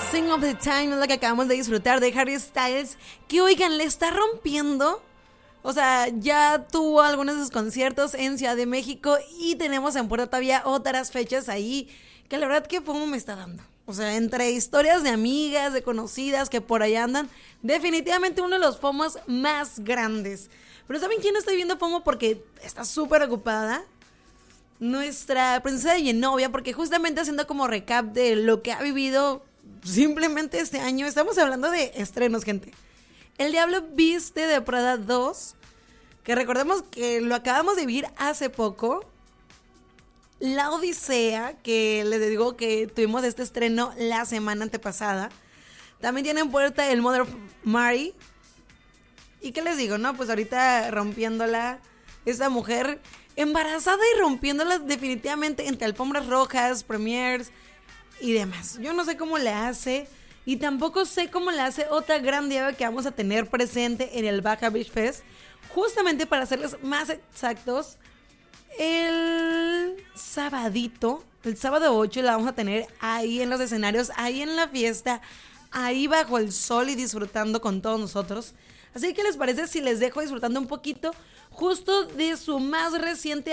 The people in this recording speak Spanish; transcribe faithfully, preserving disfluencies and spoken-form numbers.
Sing of the Time es la que acabamos de disfrutar de Harry Styles, que oigan, le está rompiendo. O sea, ya tuvo algunos de sus conciertos en Ciudad de México y tenemos en puerta todavía otras fechas ahí, que la verdad que FOMO me está dando. O sea, entre historias de amigas, de conocidas que por allá andan, definitivamente uno de los FOMOs más grandes. Pero ¿saben quién estoy viendo FOMO? Porque está súper ocupada. Nuestra princesa de Genovia, porque justamente haciendo como recap de lo que ha vivido simplemente este año, estamos hablando de estrenos, gente. El Diablo Viste de Prada dos, que recordemos que lo acabamos de vivir hace poco. La Odisea, que les digo que tuvimos este estreno la semana antepasada. También tiene en puerta el Mother of Mary. ¿Y qué les digo, no? Pues ahorita rompiéndola, esta mujer embarazada y rompiéndola definitivamente entre alfombras rojas, premiers y demás. Yo no sé cómo le hace y tampoco sé cómo le hace otra gran diva que vamos a tener presente en el Baja Beach Fest. Justamente para serles más exactos, el sabadito, el sábado ocho la vamos a tener ahí en los escenarios, ahí en la fiesta, ahí bajo el sol y disfrutando con todos nosotros. Así que, ¿qué les parece si les dejo disfrutando un poquito justo de su más reciente